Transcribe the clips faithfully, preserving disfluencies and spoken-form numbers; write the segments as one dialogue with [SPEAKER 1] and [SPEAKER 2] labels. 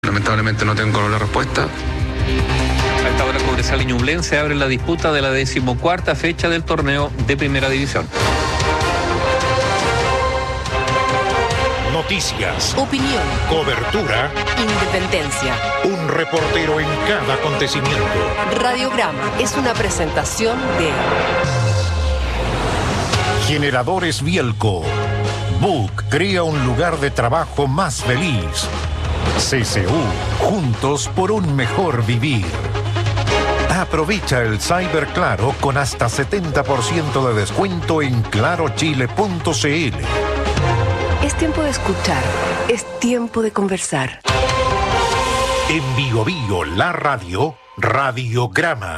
[SPEAKER 1] Lamentablemente no tengo la respuesta.
[SPEAKER 2] A esta hora Cobresal y Ñublense abre la disputa de la decimocuarta fecha del torneo de Primera División.
[SPEAKER 3] Noticias,
[SPEAKER 4] opinión,
[SPEAKER 3] cobertura,
[SPEAKER 4] independencia.
[SPEAKER 3] Un reportero en cada acontecimiento.
[SPEAKER 4] Radiograma es una presentación de
[SPEAKER 3] Generadores Bielco. Book crea un lugar de trabajo más feliz. C C U, juntos por un mejor vivir. Aprovecha el Cyber Claro con hasta setenta por ciento de descuento en claro chile punto c l.
[SPEAKER 4] Es tiempo de escuchar, es tiempo de conversar.
[SPEAKER 3] En Bio Bio, la radio, Radiograma.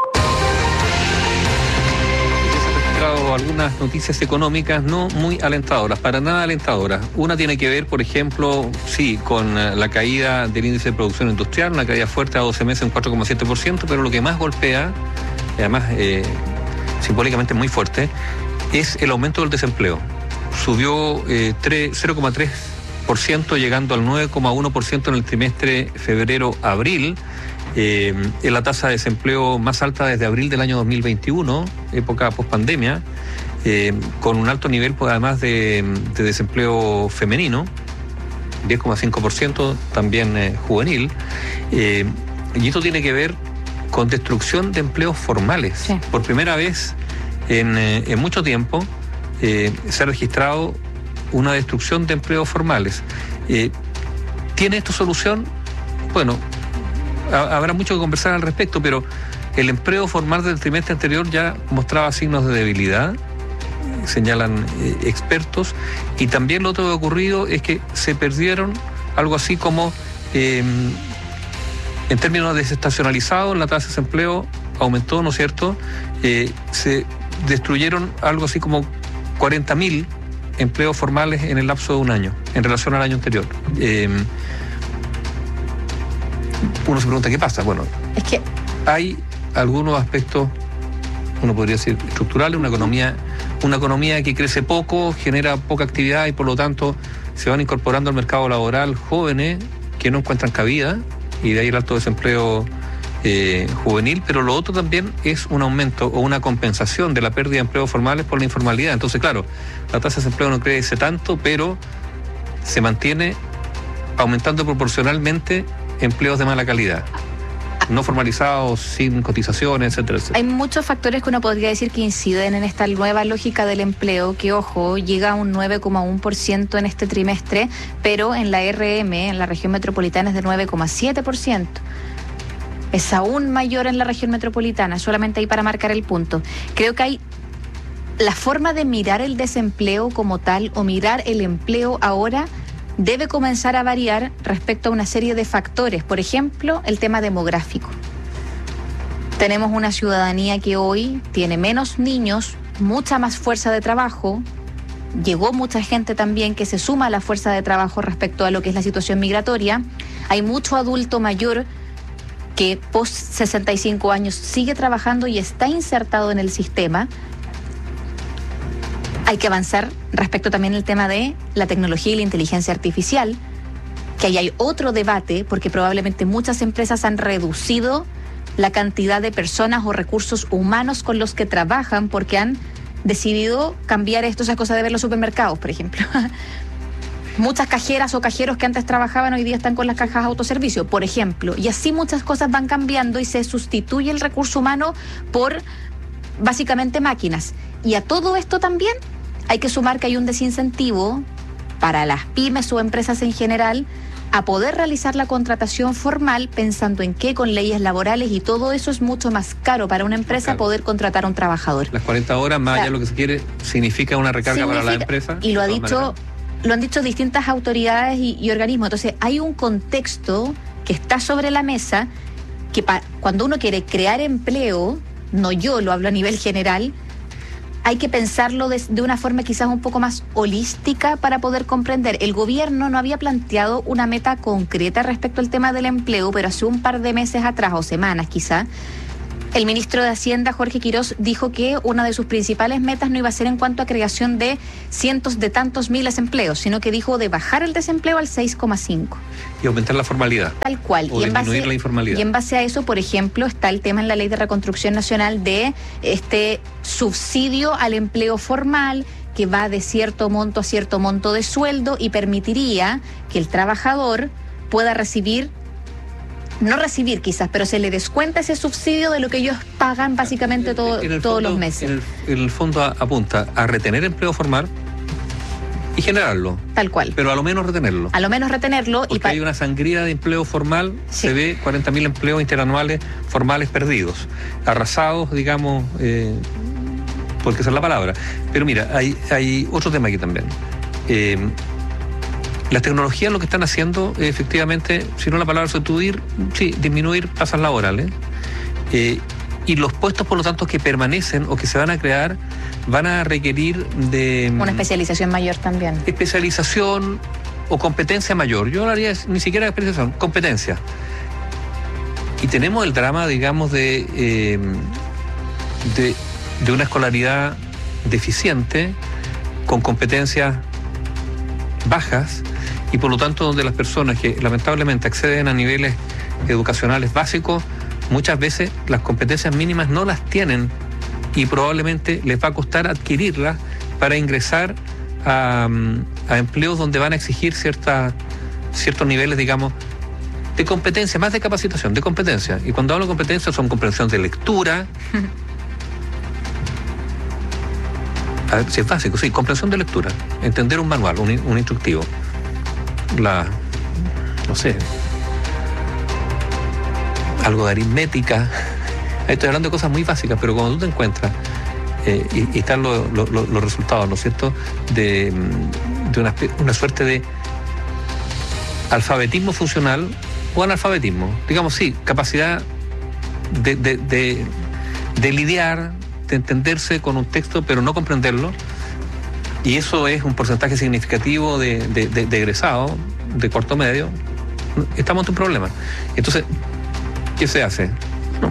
[SPEAKER 2] Algunas noticias económicas no muy alentadoras, para nada alentadoras. Una tiene que ver, por ejemplo, sí, con la caída del índice de producción industrial, una caída fuerte a doce meses en cuatro coma siete por ciento, pero lo que más golpea, y además eh, simbólicamente muy fuerte, es el aumento del desempleo. Subió eh, cero coma tres por ciento, llegando al nueve coma uno por ciento en el trimestre febrero-abril. Eh, en la tasa de desempleo más alta desde abril del año dos mil veintiuno, época post-pandemia, eh, con un alto nivel, pues, además de, de desempleo femenino, diez coma cinco por ciento, también eh, juvenil. Eh, y esto tiene que ver con destrucción de empleos formales. Sí. Por primera vez en, eh, en mucho tiempo eh, se ha registrado una destrucción de empleos formales. Eh, ¿Tiene esto solución? Bueno, habrá mucho que conversar al respecto, pero el empleo formal del trimestre anterior ya mostraba signos de debilidad, señalan eh, expertos, y también lo otro que ha ocurrido es que se perdieron algo así como, eh, en términos desestacionalizados, la tasa de desempleo aumentó, ¿no es cierto? Eh, se destruyeron algo así como cuarenta mil empleos formales en el lapso de un año, en relación al año anterior. Eh, Uno se pregunta qué pasa. Bueno,
[SPEAKER 5] es que
[SPEAKER 2] hay algunos aspectos, uno podría decir estructurales, una economía, una economía que crece poco, genera poca actividad y por lo tanto se van incorporando al mercado laboral jóvenes que no encuentran cabida, y de ahí el alto desempleo eh, juvenil, pero lo otro también es un aumento o una compensación de la pérdida de empleos formales por la informalidad. Entonces, claro, la tasa de desempleo no crece tanto, pero se mantiene aumentando proporcionalmente empleos de mala calidad, no formalizados, sin cotizaciones, etcétera, etcétera.
[SPEAKER 5] Hay muchos factores que uno podría decir que inciden en esta nueva lógica del empleo, que, ojo, llega a un nueve coma uno por ciento en este trimestre, pero en la R M, en la región metropolitana, es de nueve coma siete por ciento. Es aún mayor en la región metropolitana, solamente ahí para marcar el punto. Creo que hay la forma de mirar el desempleo como tal, o mirar el empleo ahora, debe comenzar a variar respecto a una serie de factores. Por ejemplo, el tema demográfico. Tenemos una ciudadanía que hoy tiene menos niños, mucha más fuerza de trabajo. Llegó mucha gente también que se suma a la fuerza de trabajo respecto a lo que es la situación migratoria. Hay mucho adulto mayor que post sesenta y cinco años sigue trabajando y está insertado en el sistema. Hay que avanzar respecto también al tema de la tecnología y la inteligencia artificial, que ahí hay otro debate, porque probablemente muchas empresas han reducido la cantidad de personas o recursos humanos con los que trabajan porque han decidido cambiar esto, esa cosa de ver los supermercados, por ejemplo. Muchas cajeras o cajeros que antes trabajaban hoy día están con las cajas autoservicio, por ejemplo. Y así muchas cosas van cambiando y se sustituye el recurso humano por básicamente máquinas. Y a todo esto también hay que sumar que hay un desincentivo para las pymes o empresas en general a poder realizar la contratación formal, pensando en que con leyes laborales y todo eso es mucho más caro para una empresa, claro, poder contratar a un trabajador.
[SPEAKER 2] Las cuarenta horas, más allá de lo que se quiere, significa una recarga significa, para la empresa.
[SPEAKER 5] Y lo ha dicho, lo han dicho distintas autoridades y, y organismos. Entonces hay un contexto que está sobre la mesa que pa, cuando uno quiere crear empleo, no yo lo hablo a nivel general, hay que pensarlo de, de una forma quizás un poco más holística para poder comprender. El gobierno no había planteado una meta concreta respecto al tema del empleo, pero hace un par de meses atrás, o semanas quizás, El ministro de Hacienda, Jorge Quirós, dijo que una de sus principales metas no iba a ser en cuanto a creación de cientos de tantos miles de empleos, sino que dijo de bajar el desempleo al seis coma cinco.
[SPEAKER 2] Y aumentar la formalidad.
[SPEAKER 5] Tal cual.
[SPEAKER 2] O
[SPEAKER 5] y en
[SPEAKER 2] disminuir
[SPEAKER 5] base,
[SPEAKER 2] la informalidad.
[SPEAKER 5] Y en base a eso, por ejemplo, está el tema en la Ley de Reconstrucción Nacional de este subsidio al empleo formal, que va de cierto monto a cierto monto de sueldo y permitiría que el trabajador pueda recibir, no recibir quizás, pero se le descuenta ese subsidio de lo que ellos pagan básicamente todo,
[SPEAKER 2] en el
[SPEAKER 5] todos
[SPEAKER 2] fondo,
[SPEAKER 5] los meses.
[SPEAKER 2] En el, en el fondo apunta a retener empleo formal y generarlo.
[SPEAKER 5] Tal cual.
[SPEAKER 2] Pero a lo menos retenerlo.
[SPEAKER 5] A lo menos retenerlo.
[SPEAKER 2] Porque
[SPEAKER 5] y pa-
[SPEAKER 2] hay una sangría de empleo formal,
[SPEAKER 5] sí.
[SPEAKER 2] Se ve cuarenta mil empleos interanuales formales perdidos, arrasados, digamos, eh, porque esa es la palabra. Pero mira, hay, hay otro tema aquí también. Eh, Las tecnologías lo que están haciendo es efectivamente, si no la palabra sustituir, sí, disminuir plazas laborales. Eh, y los puestos, por lo tanto, que permanecen o que se van a crear, van a requerir de...
[SPEAKER 5] Una especialización mayor también.
[SPEAKER 2] Especialización o competencia mayor. Yo no haría ni siquiera especialización, competencia. Y tenemos el drama, digamos, de, eh, de, de una escolaridad deficiente, con competencias bajas, y por lo tanto donde las personas que lamentablemente acceden a niveles educacionales básicos, muchas veces las competencias mínimas no las tienen y probablemente les va a costar adquirirlas para ingresar a, a empleos donde van a exigir cierta, ciertos niveles, digamos, de competencia, más de capacitación, de competencia. Y cuando hablo de competencia son comprensión de lectura. A ver, si es básico, sí, comprensión de lectura, entender un manual, un, un instructivo, la, no sé, algo de aritmética. Ahí estoy hablando de cosas muy básicas, pero cuando tú te encuentras eh, y, y están lo, lo, lo, los resultados, ¿no es cierto?, de, de una, una suerte de alfabetismo funcional o analfabetismo, digamos, sí, capacidad de, de, de, de lidiar, de entenderse con un texto, pero no comprenderlo, y eso es un porcentaje significativo de, de, de, de egresados de cuarto medio, estamos ante un problema. Entonces, ¿qué se hace? No.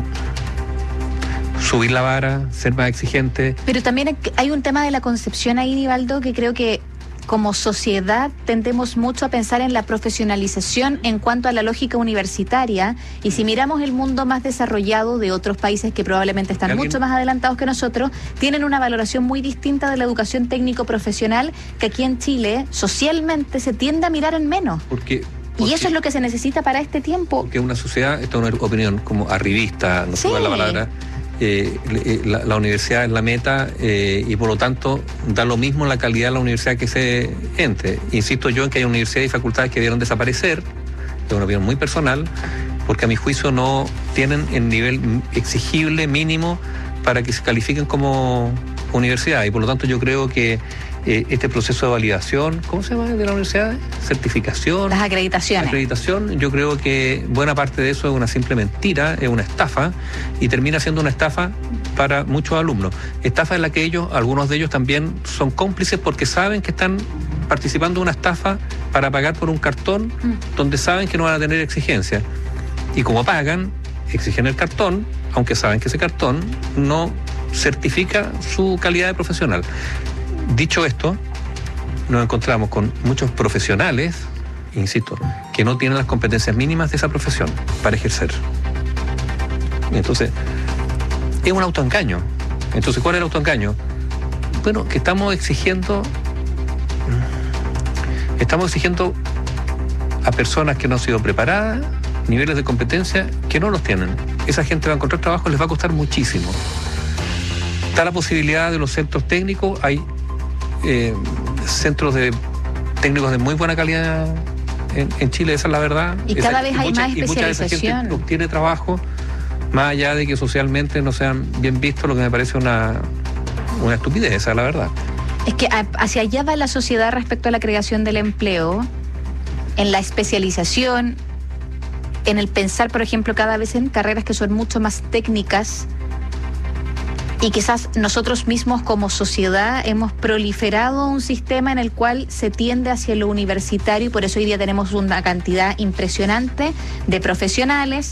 [SPEAKER 2] Subir la vara, ser más exigente.
[SPEAKER 5] Pero también hay un tema de la concepción ahí, Nivaldo, que creo que como sociedad tendemos mucho a pensar en la profesionalización en cuanto a la lógica universitaria, y si miramos el mundo más desarrollado de otros países que probablemente están
[SPEAKER 2] ¿Alguien?
[SPEAKER 5] mucho más adelantados que nosotros, tienen una valoración muy distinta de la educación técnico-profesional, que aquí en Chile socialmente se tiende a mirar en menos.
[SPEAKER 2] Porque,
[SPEAKER 5] Y
[SPEAKER 2] porque,
[SPEAKER 5] eso es lo que se necesita para este tiempo.
[SPEAKER 2] Porque una sociedad, esta es una opinión como arribista, no sé
[SPEAKER 5] Sí.
[SPEAKER 2] cuál es la palabra, eh, la, la universidad es la meta eh, y por lo tanto da lo mismo la calidad de la universidad que se entre. Insisto yo en que hay universidades y facultades que debieron desaparecer, es una opinión muy personal, porque a mi juicio no tienen el nivel exigible mínimo para que se califiquen como universidad, y por lo tanto yo creo que eh, este proceso de validación, ¿cómo se llama de la universidad? Certificación.
[SPEAKER 5] Las acreditaciones.
[SPEAKER 2] Acreditación, yo creo que buena parte de eso es una simple mentira, es una estafa, y termina siendo una estafa para muchos alumnos. Estafa en la que ellos, algunos de ellos también son cómplices porque saben que están participando de una estafa para pagar por un cartón mm. donde saben que no van a tener exigencia. Y como pagan, exigen el cartón, aunque saben que ese cartón no certifica su calidad de profesional. Dicho esto, nos encontramos con muchos profesionales, insisto, que no tienen las competencias mínimas de esa profesión para ejercer. Entonces, es un autoengaño. Entonces, ¿cuál es el autoengaño? Bueno, que estamos exigiendo, estamos exigiendo a personas que no han sido preparadas, niveles de competencia que no los tienen. Esa gente va a encontrar trabajo, les va a costar muchísimo. Está la posibilidad de los centros técnicos, hay eh, centros de técnicos de muy buena calidad en, en Chile, esa es la verdad.
[SPEAKER 5] Y
[SPEAKER 2] esa,
[SPEAKER 5] cada vez
[SPEAKER 2] y
[SPEAKER 5] hay
[SPEAKER 2] mucha,
[SPEAKER 5] más
[SPEAKER 2] y mucha de esa
[SPEAKER 5] especialización.
[SPEAKER 2] gente obtiene trabajo, más allá de que socialmente no sean bien vistos, lo que me parece una, una estupidez, esa es la verdad.
[SPEAKER 5] Es que hacia allá va la sociedad respecto a la creación del empleo, en la especialización, en el pensar, por ejemplo, cada vez en carreras que son mucho más técnicas, y quizás nosotros mismos como sociedad hemos proliferado un sistema en el cual se tiende hacia lo universitario, y por eso hoy día tenemos una cantidad impresionante de profesionales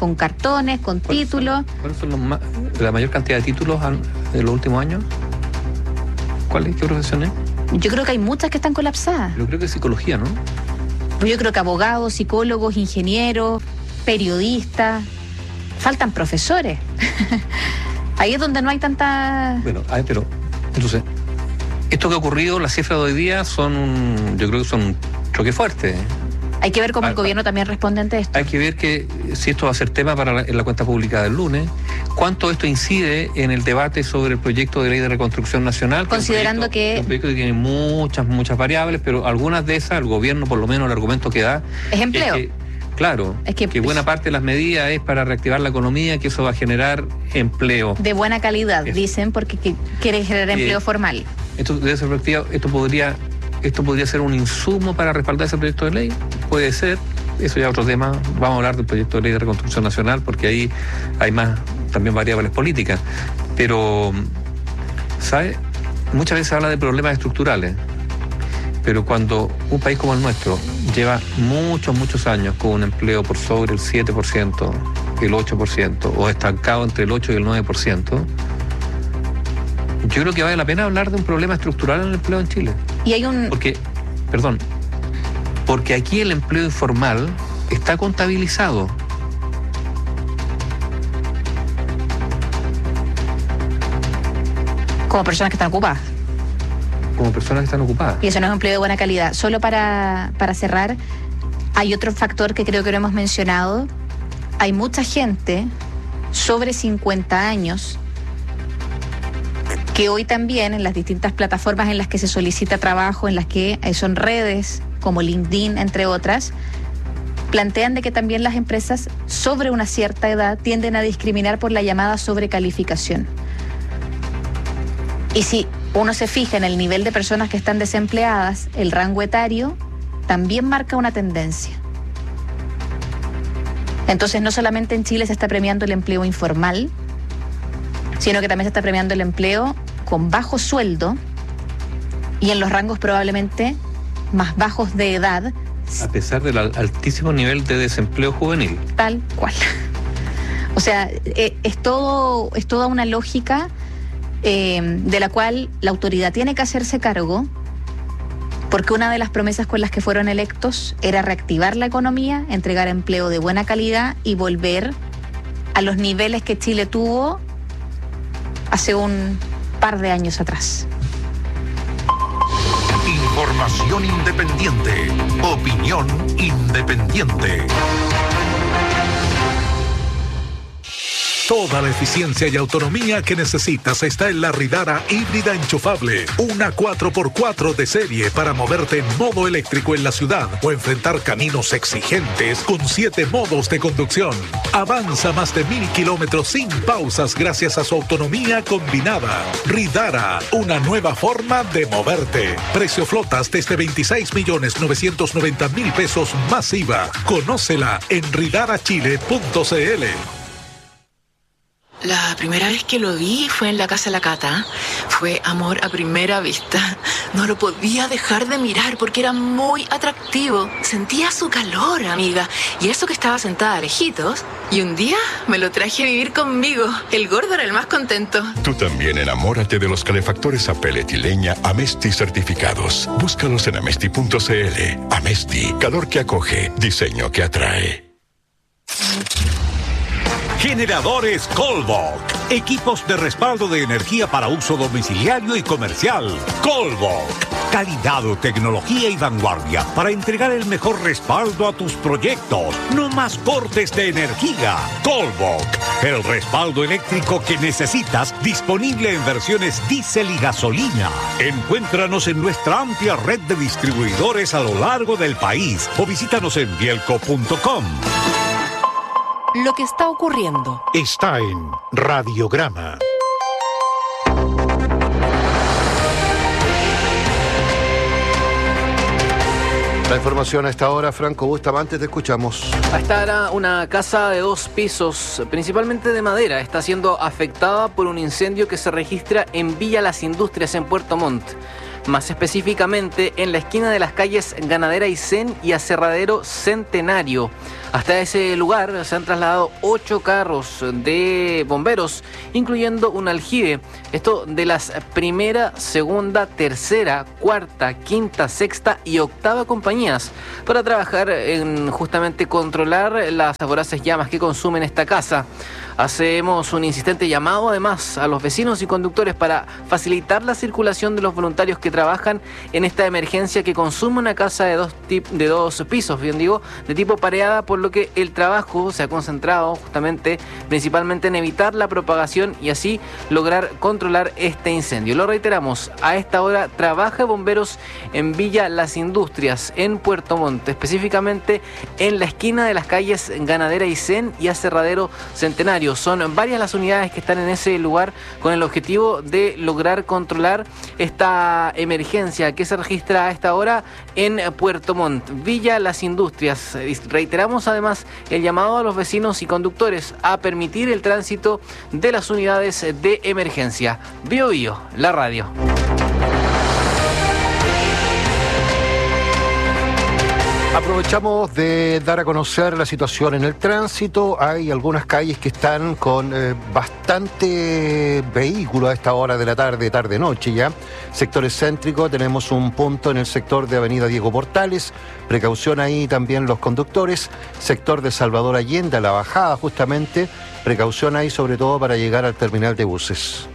[SPEAKER 5] con cartones, con títulos.
[SPEAKER 2] ¿Cuáles son los más, la mayor cantidad de títulos han, de los últimos años? ¿Cuál es? ¿Qué profesión es?
[SPEAKER 5] Yo creo que hay muchas que están colapsadas.
[SPEAKER 2] Yo creo que es psicología, ¿no?
[SPEAKER 5] Yo creo que abogados, psicólogos, ingenieros, periodistas, faltan profesores. Ahí es donde no hay tanta...
[SPEAKER 2] Bueno, ay, pero entonces, esto que ha ocurrido, las cifras de hoy día son un, yo creo que son un choque fuerte.
[SPEAKER 5] Hay que ver cómo
[SPEAKER 2] ah,
[SPEAKER 5] el gobierno también responde ante esto.
[SPEAKER 2] Hay que ver que si esto va a ser tema para la, en la cuenta pública del lunes, cuánto esto incide en el debate sobre el proyecto de ley de reconstrucción nacional.
[SPEAKER 5] Considerando que...
[SPEAKER 2] Es un proyecto que tiene muchas, muchas variables, pero algunas de esas, el gobierno, por lo menos el argumento que da...
[SPEAKER 5] Es empleo.
[SPEAKER 2] Es que, claro,
[SPEAKER 5] es que,
[SPEAKER 2] que buena parte de las medidas es para reactivar la economía, que eso va a generar empleo.
[SPEAKER 5] De buena calidad,
[SPEAKER 2] eso. Dicen,
[SPEAKER 5] porque que quiere generar empleo eh, formal.
[SPEAKER 2] Esto, desde esa perspectiva, esto podría, esto podría ser un insumo para respaldar ese proyecto de ley. Puede ser. Eso ya es otro tema. Vamos a hablar del proyecto de ley de reconstrucción nacional porque ahí hay más también variables políticas. Pero, ¿sabes? Muchas veces se habla de problemas estructurales, pero cuando un país como el nuestro lleva muchos, muchos años con un empleo por sobre el siete por ciento, el ocho por ciento, o estancado entre el ocho y el nueve por ciento, yo creo que vale la pena hablar de un problema estructural en el empleo en Chile.
[SPEAKER 5] Y hay un...
[SPEAKER 2] Porque, perdón, porque aquí el empleo informal está contabilizado.
[SPEAKER 5] Como personas que están ocupadas.
[SPEAKER 2] Como personas que están ocupadas.
[SPEAKER 5] Y eso no es un empleo de buena calidad. Solo para, para cerrar, hay otro factor que creo que no hemos mencionado. Hay mucha gente sobre cincuenta años que hoy también en las distintas plataformas en las que se solicita trabajo, en las que son redes como LinkedIn, entre otras, plantean de que también las empresas sobre una cierta edad tienden a discriminar por la llamada sobrecalificación. Y si uno se fija en el nivel de personas que están desempleadas, el rango etario también marca una tendencia. Entonces, no solamente en Chile se está premiando el empleo informal, sino que también se está premiando el empleo con bajo sueldo y en los rangos probablemente más bajos de edad.
[SPEAKER 2] A pesar del altísimo nivel de desempleo juvenil.
[SPEAKER 5] Tal cual. O sea, eh, es todo, es toda una lógica eh, de la cual la autoridad tiene que hacerse cargo, porque una de las promesas con las que fueron electos era reactivar la economía, entregar empleo de buena calidad y volver a los niveles que Chile tuvo hace un par de años atrás.
[SPEAKER 3] Información independiente. Opinión independiente. Toda la eficiencia y autonomía que necesitas está en la Ridara híbrida enchufable. Una cuatro por cuatro de serie para moverte en modo eléctrico en la ciudad o enfrentar caminos exigentes con siete modos de conducción. Avanza más de mil kilómetros sin pausas gracias a su autonomía combinada. Ridara, una nueva forma de moverte. Precio flotas desde veintiséis millones novecientos noventa mil pesos más I V A. Conócela en ridara chile punto c l.
[SPEAKER 6] La primera vez que lo vi fue en la casa de la Cata. Fue amor a primera vista. No lo podía dejar de mirar porque era muy atractivo. Sentía su calor, amiga. Y eso que estaba sentada a lejitos. Y un día me lo traje a vivir conmigo. El gordo era el más contento.
[SPEAKER 7] Tú también enamórate de los calefactores a pellet y leña Amesti certificados. Búscalos en amesti punto c l. Amesti, calor que acoge, diseño que atrae.
[SPEAKER 8] Generadores Colbok. Equipos de respaldo de energía para uso domiciliario y comercial. Colbok. Calidad, tecnología y vanguardia para entregar el mejor respaldo a tus proyectos. No más cortes de energía. Colbok. El respaldo eléctrico que necesitas, disponible en versiones diésel y gasolina. Encuéntranos en nuestra amplia red de distribuidores a lo largo del país o visítanos en bielco punto com.
[SPEAKER 9] Lo que está ocurriendo
[SPEAKER 3] está en Radiograma.
[SPEAKER 10] La información a esta hora, Franco Bustamante, te escuchamos.
[SPEAKER 11] A esta hora, una casa de dos pisos, principalmente de madera, está siendo afectada por un incendio que se registra en Villa Las Industrias, en Puerto Montt. más específicamente en la esquina de las calles Ganadera Aysén y Aserradero Centenario. Hasta ese lugar se han trasladado ocho carros de bomberos, incluyendo un aljibe. Esto de las primera, segunda, tercera, cuarta, quinta, sexta y octava compañías para trabajar en justamente controlar las voraces llamas que consumen esta casa. Hacemos un insistente llamado además a los vecinos y conductores para facilitar la circulación de los voluntarios que trabajan en esta emergencia que consume una casa de dos, tip, de dos pisos, bien digo, de tipo pareada, por lo que el trabajo se ha concentrado justamente principalmente en evitar la propagación y así lograr controlar este incendio. Lo reiteramos, a esta hora trabaja bomberos en Villa Las Industrias, en Puerto Montt, específicamente en la esquina de las calles Ganadera Aysén y Aserradero Centenario. Son varias las unidades que están en ese lugar con el objetivo de lograr controlar esta emergencia que se registra a esta hora en Puerto Montt, Villa Las Industrias. Reiteramos además el llamado a los vecinos y conductores a permitir el tránsito de las unidades de emergencia. Bio Bio, la radio.
[SPEAKER 10] Aprovechamos de dar a conocer la situación en el tránsito. Hay algunas calles que están con eh, bastante vehículos a esta hora de la tarde, tarde-noche ya. Sector excéntrico, tenemos un punto en el sector de Avenida Diego Portales. Precaución ahí también los conductores. Sector de Salvador Allende, a la bajada justamente. Precaución ahí sobre todo para llegar al terminal de buses.